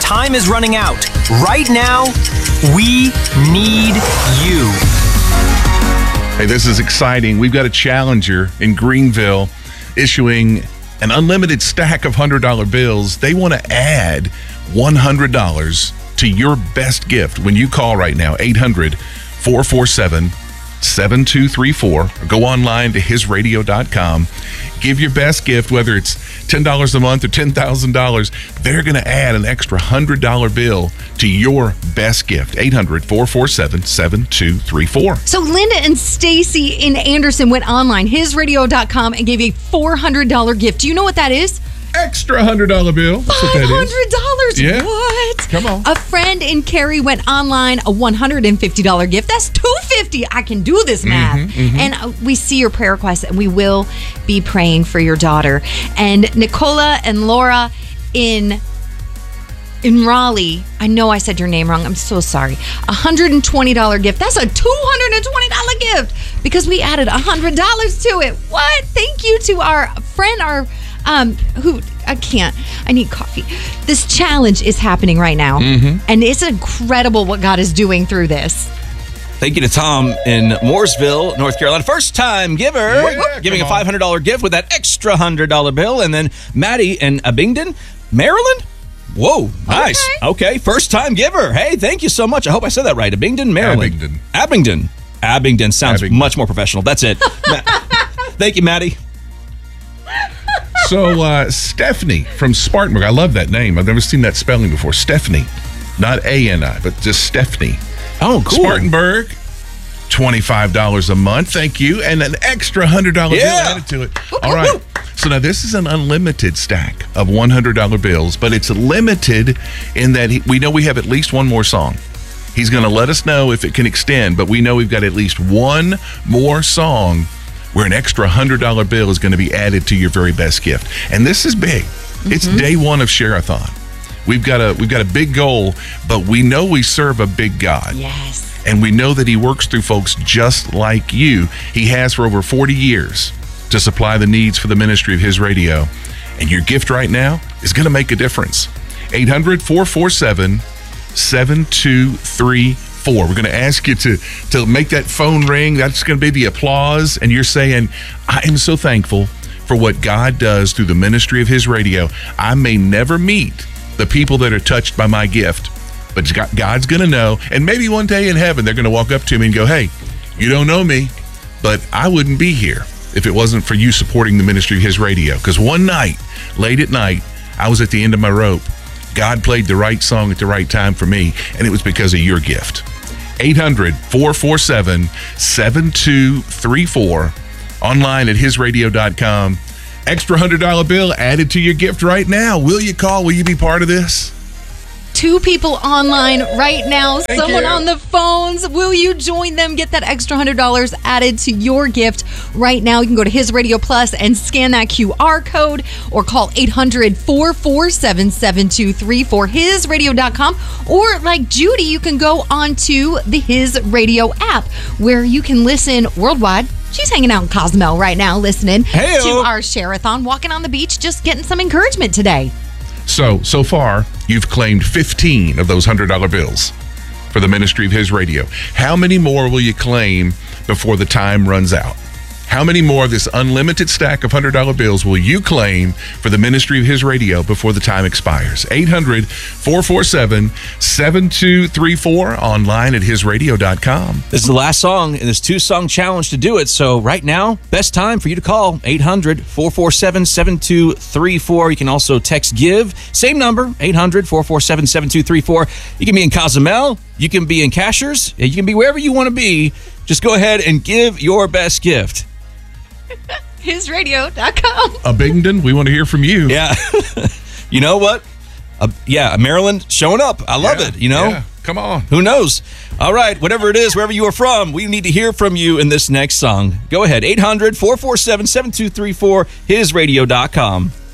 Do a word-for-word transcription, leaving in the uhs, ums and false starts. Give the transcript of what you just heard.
time is running out. Right now, we need you. Hey, this is exciting. We've got a challenger in Greenville issuing an unlimited stack of one hundred dollar bills. They want to add one hundred dollars to your best gift when you call right now, eight hundred, four four seven, seven two three four. Or go online to his radio dot com. Give your best gift, whether it's ten dollars a month or ten thousand dollars. They're going to add an extra one hundred dollar bill to your best gift. eight hundred, four four seven, seven two three four. So Linda and Stacy in Anderson went online, his radio dot com, and gave a four hundred dollar gift. Do you know what that is? Extra one hundred dollar bill. That's what that is. five hundred dollars. Yeah. What? Come on. A friend in Cary went online, a one hundred fifty dollar gift. That's two hundred fifty dollars. I can do this math. Mm-hmm, mm-hmm. And uh, we see your prayer requests, and we will be praying for your daughter. And Nicola and Laura in in Raleigh, I know I said your name wrong. I'm so sorry. A one hundred twenty dollar gift. That's a two hundred twenty dollar gift because we added one hundred dollars to it. What? Thank you to our friend, our Um, who I can't. I need coffee. This challenge is happening right now, mm-hmm. and it's incredible what God is doing through this. Thank you to Tom in Mooresville, North Carolina. First time giver, Yeah, giving a on. five hundred dollar gift with that extra one hundred dollar bill. And then Maddie in Abingdon, Maryland. Whoa, nice. Okay. okay, first time giver. Hey, thank you so much. I hope I said that right. Abingdon, Maryland. Abingdon. Abingdon. Abingdon sounds Abingdon. much more professional. That's it. Ma- Thank you, Maddie. So, uh, Stephanie from Spartanburg. I love that name. I've never seen that spelling before. Stephanie. Not A N I, but just Stephanie. Oh, cool. Spartanburg, twenty-five dollars a month. Thank you. And an extra one hundred dollar Yeah. bill added to it. All right. So now this is an unlimited stack of one hundred dollar bills, but it's limited in that he, we know we have at least one more song. He's going to let us know if it can extend, but we know we've got at least one more song where an extra one hundred dollar bill is going to be added to your very best gift. And this is big. Mm-hmm. It's day one of Share-a-thon. We've got a we've got a big goal, but we know we serve a big God. Yes. And we know that he works through folks just like you. He has for over forty years to supply the needs for the ministry of his radio. And your gift right now is going to make a difference. eight hundred, four four seven, seven two three four. We're going to ask you to, to make that phone ring. That's going to be the applause. And you're saying, I am so thankful for what God does through the ministry of his radio. I may never meet the people that are touched by my gift, but God's going to know. And maybe one day in heaven, they're going to walk up to me and go, hey, you don't know me, but I wouldn't be here if it wasn't for you supporting the ministry of his radio. Because one night, late at night, I was at the end of my rope. God played the right song at the right time for me, and it was because of your gift. eight hundred, four four seven, seven two three four. Online at his radio dot com. Extra one hundred dollar bill added to your gift right now. Will you call? Will you be part of this? Two people online right now. Thank Someone you. on the phones. Will you join them? Get that extra one hundred dollars added to your gift right now. You can go to His Radio Plus and scan that Q R code or call eight hundred, four four seven, seven two three four, his radio dot com. Or like Judy, you can go onto the His Radio app where you can listen worldwide. She's hanging out in Cozumel right now listening Hey-o. to our Share-a-thon, walking on the beach, just getting some encouragement today. So, so far, you've claimed fifteen of those one hundred dollar bills for the ministry of his radio. How many more will you claim before the time runs out? How many more of this unlimited stack of one hundred dollar bills will you claim for the ministry of his radio before the time expires? eight hundred, four four seven, seven two three four, online at his radio dot com. This is the last song in this two-song challenge to do it. So right now, best time for you to call eight hundred, four four seven, seven two three four. You can also text GIVE. Same number, eight hundred, four four seven, seven two three four. You can be in Cozumel. You can be in Cashers. You can be wherever you want to be. Just go ahead and give your best gift. his radio dot com. Abingdon, we want to hear from you. Yeah. You know what? Uh, yeah, Maryland showing up. I love Yeah, it, you know? yeah. Come on. Who knows? All right, whatever it is, wherever you are from, we need to hear from you in this next song. Go ahead, eight hundred, four four seven, seven two three four, his radio dot com.